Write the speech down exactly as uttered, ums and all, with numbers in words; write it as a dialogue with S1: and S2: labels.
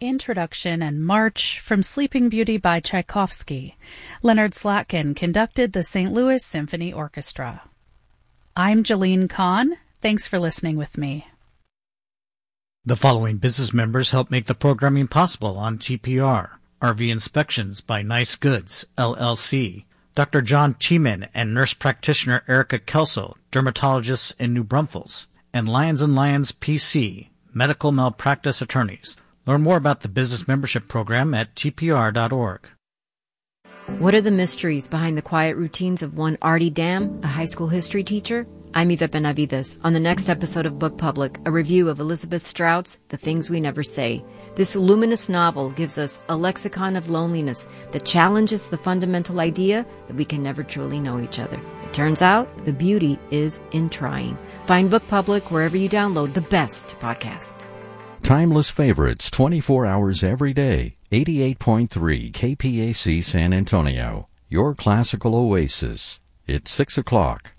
S1: Introduction and March from Sleeping Beauty by Tchaikovsky. Leonard Slatkin conducted the Saint Louis Symphony Orchestra. I'm Jalene Kahn. Thanks for listening with me.
S2: The following business members help make the programming possible on T P R. R V Inspections by Nice Goods, L L C. Doctor John Tiemann and nurse practitioner Erica Kelso, dermatologists in New Braunfels. And Lions and Lions P C, medical malpractice attorneys. Learn more about the business membership program at T P R dot org.
S3: What are the mysteries behind the quiet routines of one Artie Dam, a high school history teacher? I'm Yvette Benavides. On the next episode of Book Public, a review of Elizabeth Strout's The Things We Never Say. This luminous novel gives us a lexicon of loneliness that challenges the fundamental idea that we can never truly know each other. It turns out the beauty is in trying. Find Book Public wherever you download the best podcasts.
S4: Timeless favorites twenty-four hours every day. eighty-eight point three K P A C San Antonio. Your classical oasis. It's six o'clock.